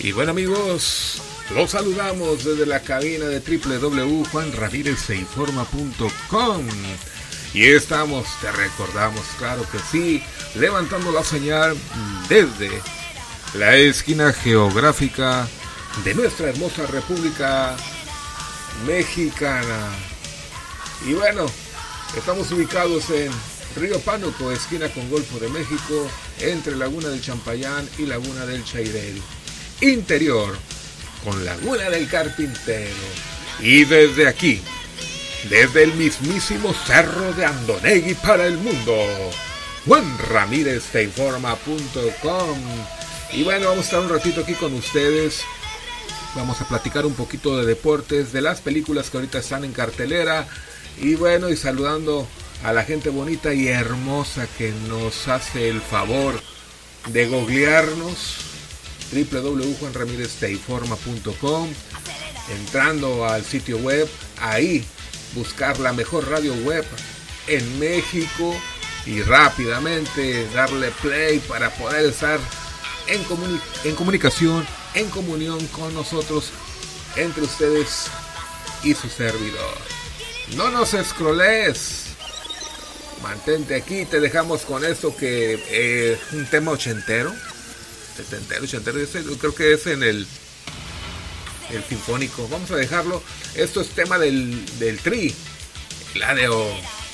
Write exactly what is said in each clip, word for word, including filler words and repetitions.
Y bueno, amigos, los saludamos desde la cabina de doble u doble u doble u punto juan ramírez se informa punto com. Y estamos, te recordamos, claro que sí, levantando la señal desde la esquina geográfica de nuestra hermosa República Mexicana. Y bueno, estamos ubicados en Río Pánuco, esquina con Golfo de México, entre Laguna del Champayán y Laguna del Chairel. Interior con Laguna del Carpintero. Y desde aquí, desde el mismísimo Cerro de Andonegui para el mundo, juan ramírez se informa punto com. Y bueno, vamos a estar un ratito aquí con ustedes. Vamos a platicar un poquito de deportes, de las películas que ahorita están en cartelera. Y bueno, y saludando a la gente bonita y hermosa que nos hace el favor de googlearnos. doble u doble u doble u punto juan ramírez se informa punto com. Entrando al sitio web, ahí buscar la mejor radio web en México y rápidamente darle play para poder estar en, comuni- en comunicación, en comunión con nosotros, entre ustedes y su servidor. No nos escroles, mantente aquí. Te dejamos con esto que es eh, un tema ochentero, setentero, ochentero, creo que es en el el sinfónico. Vamos a dejarlo. Esto es tema del, del Tri, el A D O.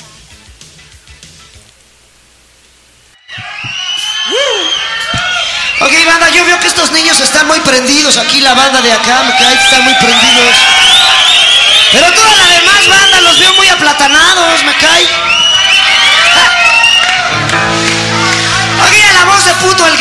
Ok, banda, yo veo que estos niños están muy prendidos. Aquí la banda de acá, me cae, están muy prendidos. Pero toda la demás banda los veo muy aplatanados, me cae. Ok, la voz de puto el